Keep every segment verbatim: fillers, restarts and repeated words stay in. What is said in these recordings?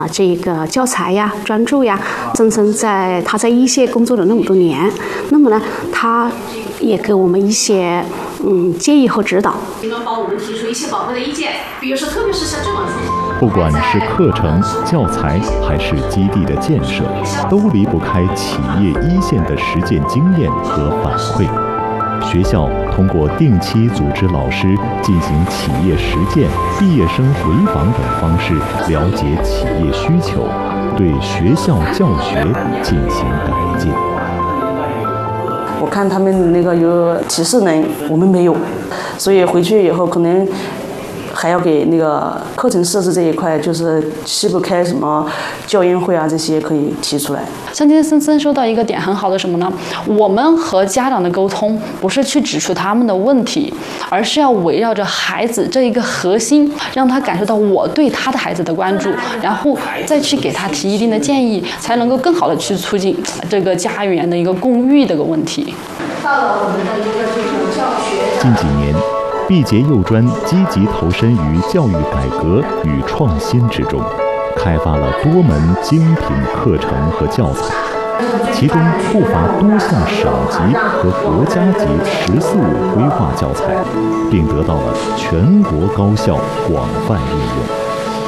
啊，这个教材呀、专注呀，曾曾在他在一线工作了那么多年，那么呢，他也给我们一些嗯建议和指导。 能帮我们提出一些宝贵的意见，比如说，特别是像这种不管是课程、教材还是基地的建设，都离不开企业一线的实践经验和反馈。学校通过定期组织老师进行企业实践、毕业生回访等方式，了解企业需求，对学校教学进行改进。 我看他们那个有体适能，我们没有，所以回去以后可能还要给那个课程设置这一块，就是西部开什么教研会啊，这些可以提出来。 像今天森森说到一个点很好的什么呢？我们和家长的沟通不是去指出他们的问题，而是要围绕着孩子这一个核心，让他感受到我对他的孩子的关注，然后再去给他提一定的建议，才能够更好的去促进这个家园的一个共育的一个问题。 到了我们的一个这种教学。 近几年，毕节幼专积极投身于教育改革与创新之中，开发了多门精品课程和教材，其中不乏多项省级和国家级“十四五”规划教材，并得到了全国高校广泛应用。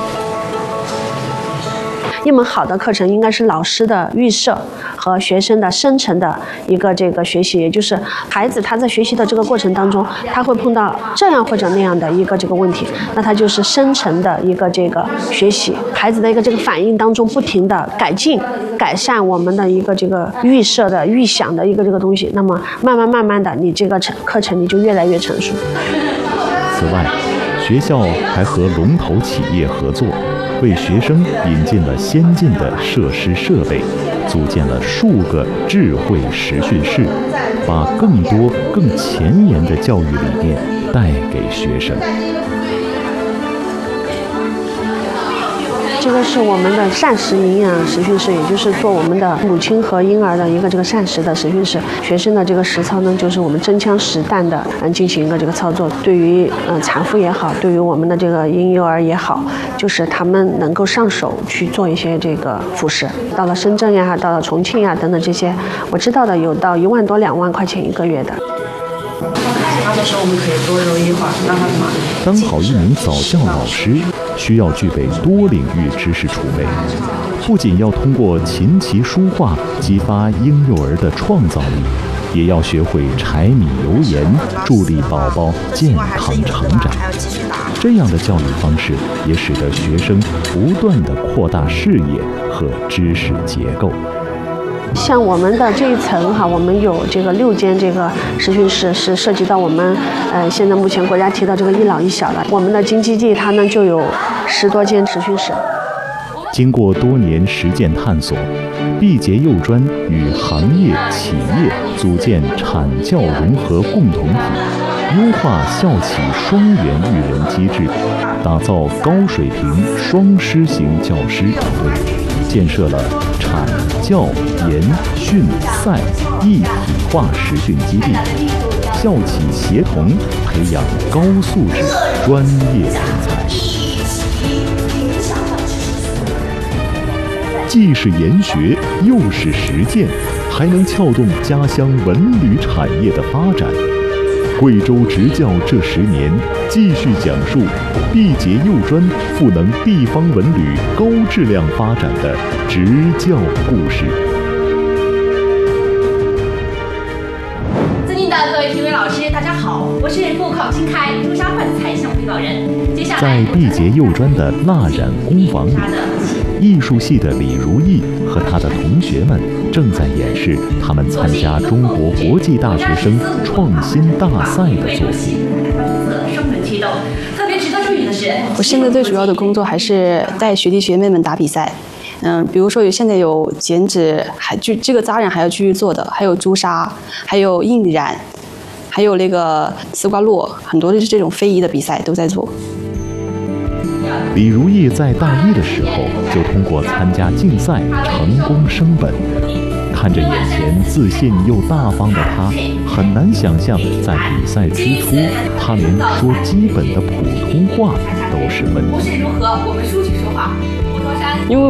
一门好的课程应该是老师的预设和学生的生成的一个这个学习，也就是孩子他在学习的这个过程当中，他会碰到这样或者那样的一个这个问题，那他就是生成的一个这个学习，孩子的一个这个反应当中不停的改进、改善我们的一个这个预设的、预想的一个这个东西，那么慢慢慢慢的，你这个成课程你就越来越成熟。 此外，学校还和龙头企业合作，为学生引进了先进的设施设备，组建了数个智慧实训室，把更多更前沿的教育理念带给学生。 这个是我们的膳食营养实训室，也就是做我们的母亲和婴儿的一个这个膳食的实训室。学生的这个实操呢，就是我们真枪实弹的嗯进行一个这个操作。对于嗯产妇也好，对于我们的这个婴幼儿也好，就是他们能够上手去做一些这个辅食。到了深圳呀，到了重庆呀等等这些，我知道的有到一万多两万块钱一个月的。 他的时候我们可以多揉一会儿，让他嘛。 当好一名早教老师，需要具备多领域知识储备，不仅要通过琴棋书画激发婴幼儿的创造力，也要学会柴米油盐，助力宝宝健康成长。这样的教育方式也使得学生不断地扩大视野和知识结构。 像我们的这一层哈，我们有这个六间这个实训室，是涉及到我们呃现在目前国家提到这个一老一小的。我们的京基地它呢就有十多间实训室。 经过多年实践探索，毕节幼专与行业企业组建产教融合共同体，优化校企双元育人机制，打造高水平双师型教师团队，建设了产教研训赛一体化实训基地，校企协同培养高素质专业人才。既是研学，又是实践，还能撬动家乡文旅产业的发展。贵州执教这十年，继续讲述毕节幼专赋能地方文旅高质量发展的执教故事。 尊敬的各位评委老师，大家好，我是赴考新开朱砂幻彩小绘稿人。接下来， 在毕节幼专的蜡染工坊里，艺术系的李如意和他的同学们正在演示他们参加中国国际大学生创新大赛的作品。 特别值得注意的是， 我现在最主要的工作还是带学弟学妹们打比赛。嗯，比如说有现在有剪纸，还就这个扎染还要继续做的，还有朱砂，还有印染，还有那个丝瓜络，很多的这种非遗的比赛都在做。 李如意在大一的时候就通过参加竞赛成功升本，看着眼前自信又大方的他，很难想象在比赛之初，他连说基本的普通话都是问题。 如何？我们书去说话。 因为